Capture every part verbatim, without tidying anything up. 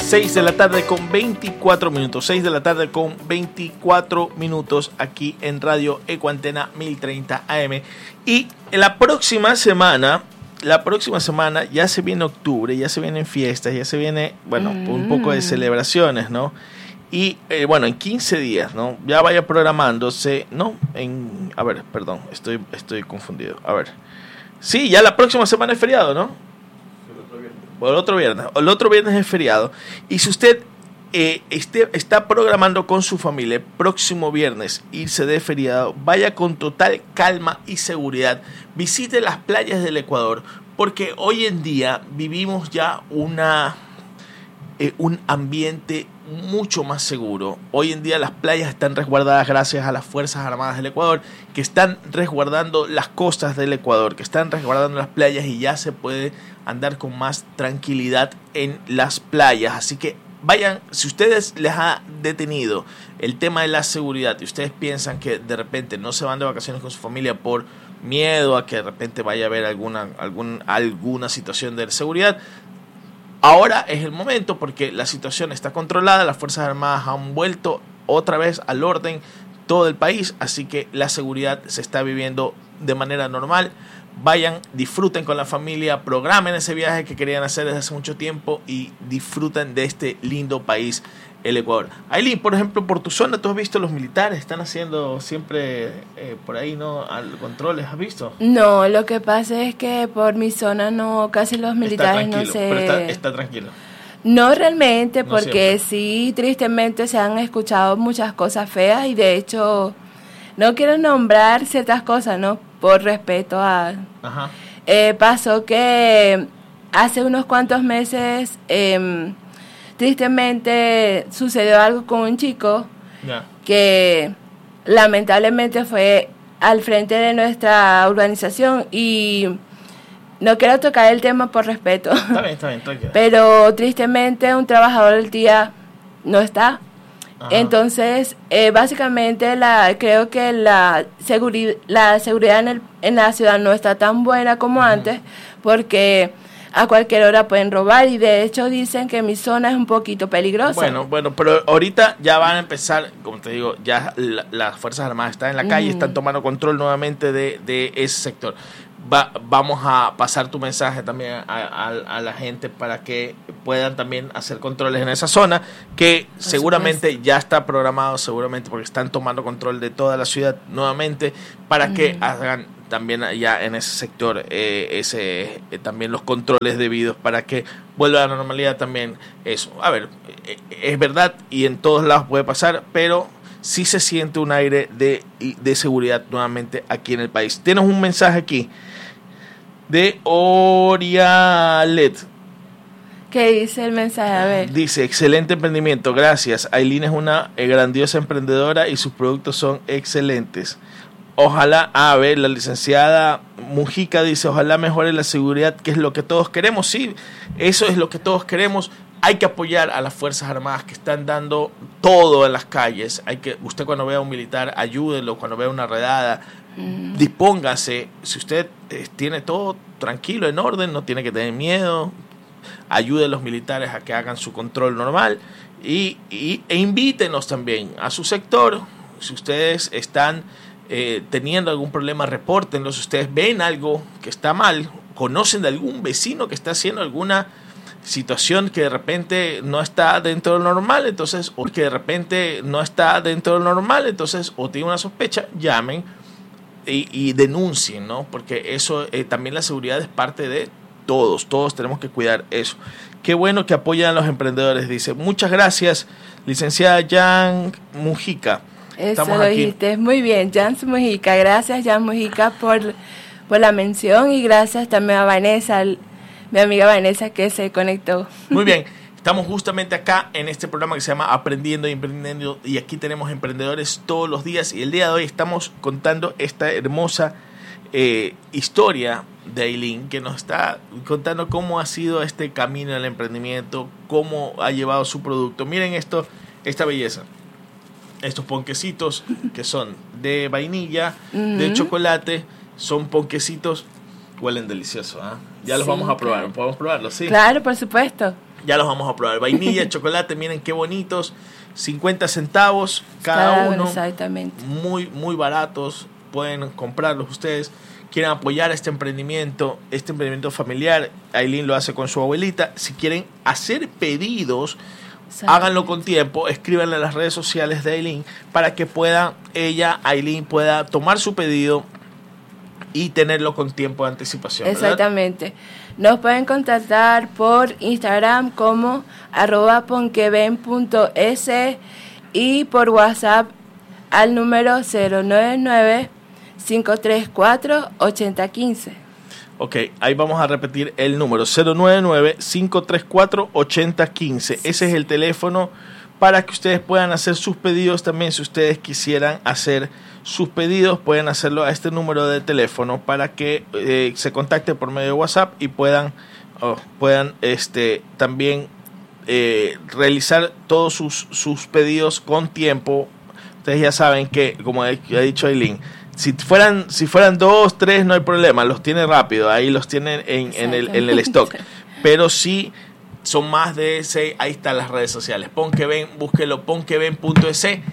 seis de la tarde con veinticuatro minutos. seis de la tarde con veinticuatro minutos aquí en Radio Ecuantena mil treinta A M. Y la próxima semana, la próxima semana ya se viene octubre, ya se vienen fiestas, ya se viene, bueno, mm. un poco de celebraciones, ¿no? Y eh, bueno, en quince días, ¿no? Ya vaya programándose, ¿no? En, a ver, perdón, estoy, estoy confundido. A ver. Sí, ya la próxima semana es feriado, ¿no? O el otro viernes. El otro viernes es feriado. Y si usted eh, este, está programando con su familia el próximo viernes irse de feriado, vaya con total calma y seguridad. Visite las playas del Ecuador, porque hoy en día vivimos ya una, eh, un ambiente mucho más seguro. Hoy en día las playas están resguardadas gracias a las Fuerzas Armadas del Ecuador, que están resguardando las costas del Ecuador, que están resguardando las playas, y ya se puede andar con más tranquilidad en las playas. Así que vayan, si ustedes les ha detenido el tema de la seguridad y ustedes piensan que de repente no se van de vacaciones con su familia por miedo a que de repente vaya a haber alguna, algún, alguna situación de seguridad, ahora es el momento, porque la situación está controlada, las Fuerzas Armadas han vuelto otra vez al orden todo el país, así que la seguridad se está viviendo de manera normal. Vayan, disfruten con la familia, programen ese viaje que querían hacer desde hace mucho tiempo y disfruten de este lindo país, el Ecuador. Aileen, por ejemplo, por tu zona, ¿tú has visto los militares? Están haciendo siempre eh, por ahí, ¿no? Al controles, ¿has visto? No, lo que pasa es que por mi zona no, casi los militares no se... Pero está, está tranquilo. No realmente, No porque siempre. sí, tristemente se han escuchado muchas cosas feas, y de hecho no quiero nombrar ciertas cosas, ¿no? Por respeto a... Ajá. Eh, pasó que hace unos cuantos meses, eh, tristemente sucedió algo con un chico Yeah. que lamentablemente fue al frente de nuestra urbanización, y no quiero tocar el tema por respeto. Está bien, está bien, tranquila. Pero tristemente un trabajador del día no está. Ajá. Entonces, eh, básicamente la creo que la, seguri- la seguridad en, el, en la ciudad no está tan buena como uh-huh. antes, porque a cualquier hora pueden robar, y de hecho dicen que mi zona es un poquito peligrosa. Bueno, bueno, pero ahorita ya van a empezar, como te digo, ya la, las Fuerzas Armadas están en la calle, uh-huh. están tomando control nuevamente de, de ese sector. Va, vamos a pasar tu mensaje también a, a, a la gente para que puedan también hacer controles en esa zona, que Por seguramente supuesto. ya está programado, seguramente porque están tomando control de toda la ciudad nuevamente, para uh-huh. que hagan también ya en ese sector eh, ese eh, también los controles debidos para que vuelva a la normalidad también eso. A ver, eh, es verdad, y en todos lados puede pasar, pero sí se siente un aire de, de seguridad nuevamente aquí en el país. Tienes un mensaje aquí de Orialet. ¿Qué dice el mensaje? A ver. Dice: excelente emprendimiento, gracias. Aileen es una eh, grandiosa emprendedora y sus productos son excelentes. Ojalá, a ver, la licenciada Mujica dice: ojalá mejore la seguridad, que es lo que todos queremos. Sí, eso es lo que todos queremos. Hay que apoyar a las Fuerzas Armadas, que están dando todo en las calles. Hay que, usted cuando vea a un militar, ayúdelo. Cuando vea una redada, mm. dispóngase. Si usted eh, tiene todo tranquilo, en orden, no tiene que tener miedo, ayude a los militares a que hagan su control normal, y, y, e invítenos también a su sector. Si ustedes están eh, teniendo algún problema, repórtenlo. Si ustedes ven algo que está mal, conocen de algún vecino que está haciendo alguna situación que de repente no está dentro de lo normal, entonces, o que de repente no está dentro de lo normal, entonces, o tiene una sospecha, llamen y, y denuncien, ¿no? Porque eso, eh, también la seguridad es parte de todos, todos tenemos que cuidar eso. Qué bueno que apoyan a los emprendedores, dice. Muchas gracias, licenciada Jan Mujica. Eso Estamos lo aquí. dijiste muy bien, Jan Mujica. Gracias, Jan Mujica, por, por la mención, y gracias también a Vanessa, mi amiga Vanessa, que se conectó. Muy bien, estamos justamente acá en este programa que se llama Aprendiendo y Emprendiendo, y aquí tenemos emprendedores todos los días, y el día de hoy estamos contando esta hermosa eh, historia de Aileen, que nos está contando cómo ha sido este camino del emprendimiento, cómo ha llevado su producto. Miren esto, esta belleza. Estos ponquecitos que son de vainilla, uh-huh. de chocolate, son ponquecitos, huelen deliciosos, ¿eh? Ya los sí, vamos a probar, claro. ¿Podemos probarlos? Sí. Claro, por supuesto. Ya los vamos a probar. Vainilla, chocolate, miren qué bonitos. cincuenta centavos cada, cada uno. Exactamente. Muy, muy baratos. Pueden comprarlos ustedes. Quieren apoyar este emprendimiento, este emprendimiento familiar. Aileen lo hace con su abuelita. Si quieren hacer pedidos, háganlo con tiempo. Escríbanle a las redes sociales de Aileen para que pueda ella, Aileen, pueda tomar su pedido y tenerlo con tiempo de anticipación, ¿verdad? Exactamente. Nos pueden contactar por Instagram como arroba ponqueben punto es y por WhatsApp al número cero nueve nueve, cinco tres cuatro, ocho cero uno cinco. Ok, ahí vamos a repetir el número cero nueve nueve, cinco tres cuatro, ocho cero uno cinco. Ese es el teléfono para que ustedes puedan hacer sus pedidos. También si ustedes quisieran hacer sus pedidos, pueden hacerlo a este número de teléfono para que eh, se contacte por medio de WhatsApp y puedan, oh, puedan este, también eh, realizar todos sus, sus pedidos con tiempo. Ustedes ya saben que, como ha dicho Aileen, si fueran, si fueran dos, tres, no hay problema, los tiene rápido, ahí los tienen en, en, el, en el stock. Pero si son más de seis, ahí están las redes sociales. Ponqueben, búsquelo, ponqueben punto es en,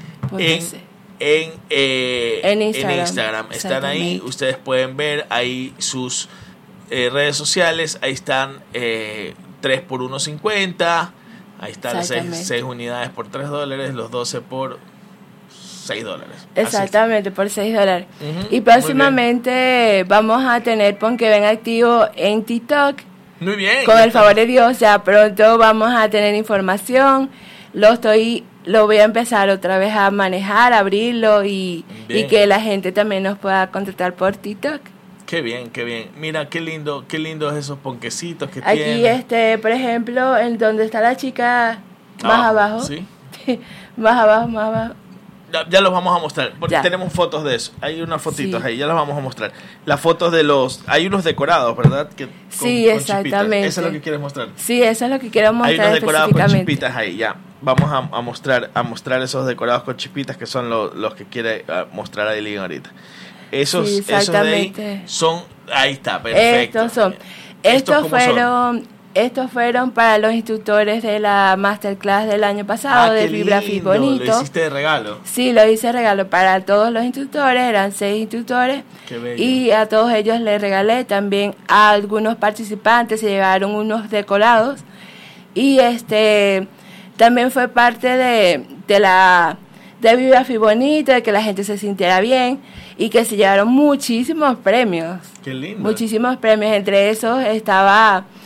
en, eh, en Instagram. En Instagram. Están ahí, ustedes pueden ver ahí sus eh, redes sociales, ahí están eh, tres por uno cincuenta, ahí están seis unidades por tres dólares, los doce por seis dólares. Exactamente, por seis dólares. Uh-huh, y próximamente vamos a tener Ponqueben activo en TikTok. Muy bien. Con el favor de Dios, ya pronto vamos a tener información. Lo estoy, lo voy a empezar otra vez a manejar, a abrirlo y, y que la gente también nos pueda contactar por TikTok. Qué bien, qué bien. Mira, qué lindo, qué lindos esos ponquecitos que aquí tienen. Aquí, este, por ejemplo, en donde está la chica más ah, abajo. Sí. más abajo, más abajo. Ya, ya los vamos a mostrar, porque ya tenemos fotos de eso. Hay unas fotitos sí. ahí, ya las vamos a mostrar. Las fotos de los... Hay unos decorados, ¿verdad? Que, con, sí, con exactamente. Chispitas. ¿Eso es lo que quieres mostrar? Sí, eso es lo que quiero mostrar. Hay unos decorados con chispitas ahí, ya. Vamos a, a mostrar a mostrar esos decorados con chispitas que son lo, los que quiere uh, mostrar Aileen ahorita. Esos, sí, esos de ahí son... Ahí está, perfecto. Estos son... Estos, ¿Estos fueron... Son? Estos fueron para los instructores de la masterclass del año pasado, ah, de Vibra Fit Bonito. ¿Lo hiciste de regalo? Sí, lo hice de regalo para todos los instructores, eran seis instructores. Qué bello. Y a todos ellos les regalé, también a algunos participantes se llevaron unos decorados. Y este también fue parte de, de la de Vibra Fit Bonito, de que la gente se sintiera bien y que se llevaron muchísimos premios. Qué lindo. Muchísimos premios, entre esos estaba